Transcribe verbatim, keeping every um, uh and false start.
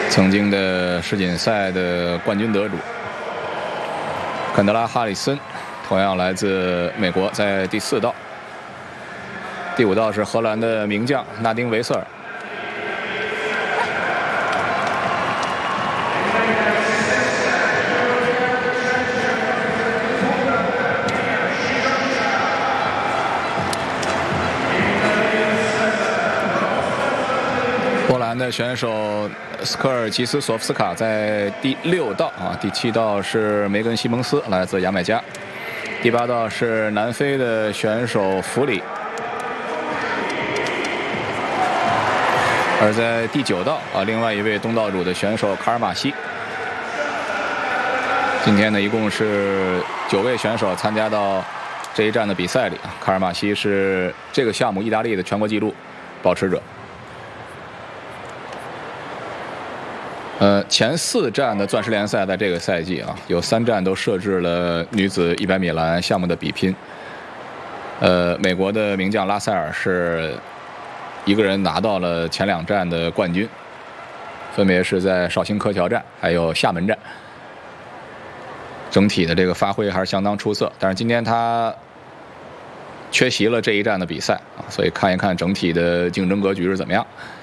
曾经的世锦赛的冠军得主坎德拉·哈里森，同样来自美国，在第四道。第五道是荷兰的名将纳丁·维瑟尔。波兰的选手斯科尔奇斯索夫斯卡在第六道啊，第七道是梅根·西蒙斯，来自牙买加。第八道是南非的选手弗里。而在第九道啊，另外一位东道主的选手卡尔马西。今天呢，一共是九位选手参加到这一站的比赛里啊。卡尔马西是这个项目意大利的全国纪录保持者。呃，前四站的钻石联赛在这个赛季啊，有三站都设置了女子一百米栏项目的比拼。呃，美国的名将拉塞尔是一个人拿到了前两站的冠军，分别是在绍兴柯桥站还有厦门站。整体的这个发挥还是相当出色，但是今天他缺席了这一站的比赛啊，所以看一看整体的竞争格局是怎么样。